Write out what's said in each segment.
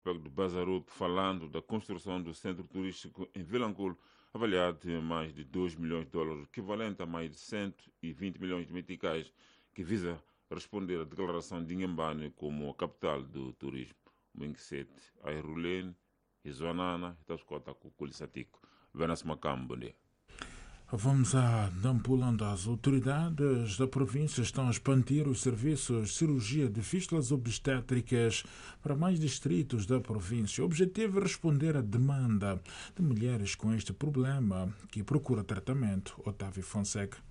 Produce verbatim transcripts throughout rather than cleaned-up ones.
aspecto de Bazaruto, falando da construção do centro turístico em Vilanculo, avaliado em mais de dois milhões de dólares, equivalente a mais de cento e vinte milhões de meticais, que visa responder à declaração de Inhambane como a capital do turismo. Mingisete, Airulene, Izoanana, Itascota, Cuculisatico. Venas Macambo, bom dia. Vamos a Nampula, onde as autoridades da província estão a expandir os serviços de cirurgia de fístulas obstétricas para mais distritos da província. O objetivo é responder à demanda de mulheres com este problema que procura tratamento. Otávio Fonseca.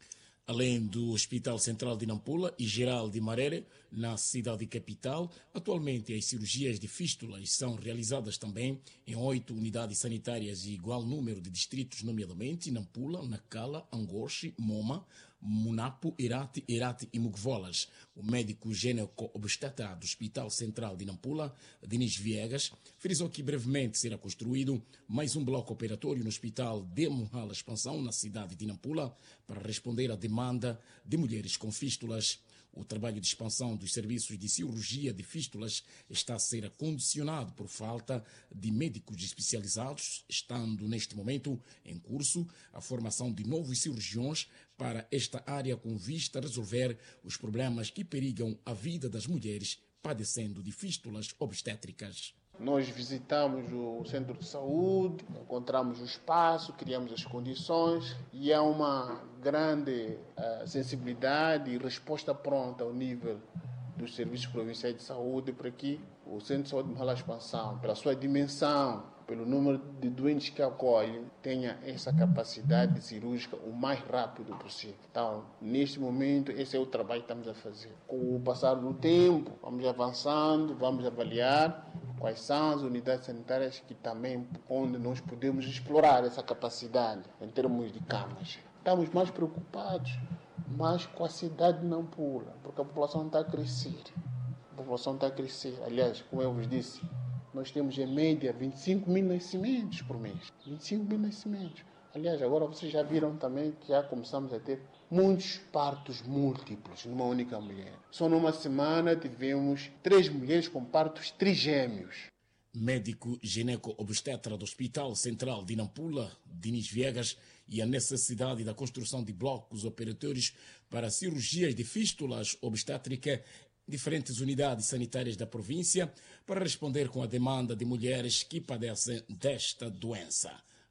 Além do Hospital Central de Nampula e Geral de Marere, na cidade capital, atualmente as cirurgias de fístulas são realizadas também em oito unidades sanitárias e igual número de distritos, nomeadamente Nampula, Nacala, Angoche, Moma, Munapo, Irate, Irate e Mugvolas. O médico gineco-obstetra do Hospital Central de Nampula, Dinis Viegas, frisou que brevemente será construído mais um bloco operatório no Hospital de Muhala Expansão, na cidade de Nampula, para responder à demanda de mulheres com fístulas. O trabalho de expansão dos serviços de cirurgia de fístulas está a ser condicionado por falta de médicos especializados, estando neste momento em curso a formação de novos cirurgiões para esta área com vista a resolver os problemas que perigam a vida das mulheres padecendo de fístulas obstétricas. Nós visitamos o centro de saúde, encontramos o espaço, criamos as condições e há uma grande uh, sensibilidade e resposta pronta ao nível dos serviços provinciais de saúde para que o Centro de Saúde de Muhala Expansão, pela sua dimensão, pelo número de doentes que acolhe, tenha essa capacidade cirúrgica o mais rápido possível. Então, neste momento, esse é o trabalho que estamos a fazer. Com o passar do tempo, vamos avançando, vamos avaliar quais são as unidades sanitárias que também, onde nós podemos explorar essa capacidade em termos de camas. Estamos mais preocupados mais com a cidade de Nampula, porque a população está a crescer. A população está a crescer. Aliás, como eu vos disse, nós temos em média vinte e cinco mil nascimentos por mês. vinte e cinco mil nascimentos. Aliás, agora vocês já viram também que já começamos a ter muitos partos múltiplos numa única mulher. Só numa semana tivemos três mulheres com partos trigêmeos. Médico gineco-obstetra do Hospital Central de Nampula, Dinis Viegas, e a necessidade da construção de blocos operatórios para cirurgias de fístulas obstétricas em diferentes unidades sanitárias da província para responder com a demanda de mulheres que padecem desta doença.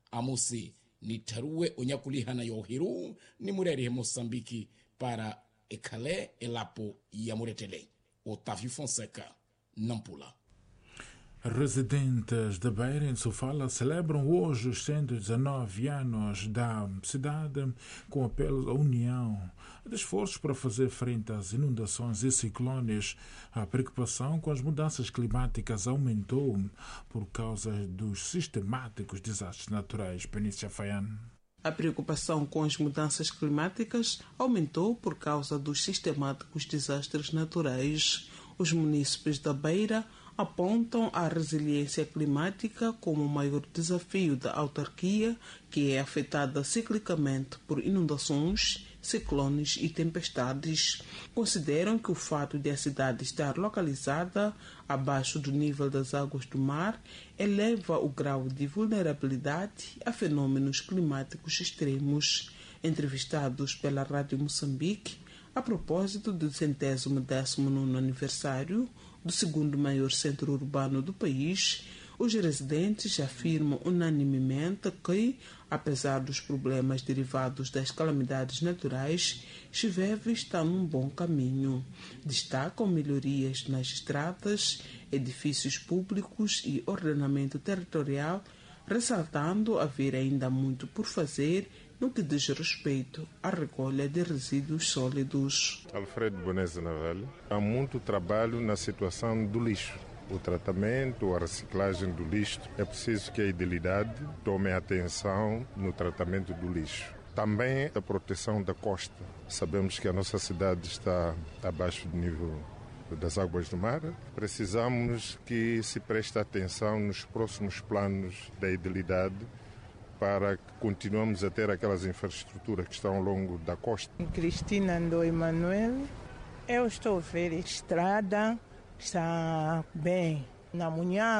Amusi Nitarue, Onyakulihana Yohiru, Nimureri Moçambique para Ecalé, Elapo e Amuretele. Otávio Fonseca, Nampula. Residentes da Beira, em Sofala, celebram hoje os cento e dezenove anos da cidade com apelo à união de esforços para fazer frente às inundações e ciclones. A preocupação com as mudanças climáticas aumentou por causa dos sistemáticos desastres naturais. Penícia Faiane. A preocupação com as mudanças climáticas aumentou por causa dos sistemáticos desastres naturais. Os munícipes da Beira apontam a resiliência climática como o maior desafio da autarquia, que é afetada ciclicamente por inundações, ciclones e tempestades. Consideram que o fato de a cidade estar localizada abaixo do nível das águas do mar eleva o grau de vulnerabilidade a fenômenos climáticos extremos. Entrevistados pela Rádio Moçambique, a propósito do centésimo décimo nono aniversário do segundo maior centro urbano do país, os residentes afirmam unanimemente que, apesar dos problemas derivados das calamidades naturais, Chiveve está num bom caminho. Destacam melhorias nas estradas, edifícios públicos e ordenamento territorial, ressaltando haver ainda muito por fazer no que diz respeito à recolha de resíduos sólidos. Alfredo Bonesa Naval, há muito trabalho na situação do lixo. O tratamento, a reciclagem do lixo, é preciso que a idilidade tome atenção no tratamento do lixo. Também a proteção da costa. Sabemos que a nossa cidade está abaixo do nível das águas do mar. Precisamos que se preste atenção nos próximos planos da idilidade para que continuemos a ter aquelas infraestruturas que estão ao longo da costa. Cristina Andou Emanuel, eu estou a ver a estrada, está bem. Na manhã